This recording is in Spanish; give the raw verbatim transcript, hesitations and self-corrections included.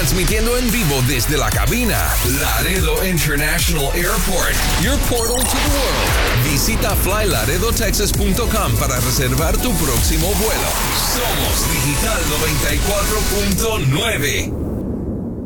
Transmitiendo en vivo desde la cabina Laredo International Airport, your portal to the world. Visita fly laredo texas punto com para reservar tu próximo vuelo. Somos Digital noventa y cuatro punto nueve.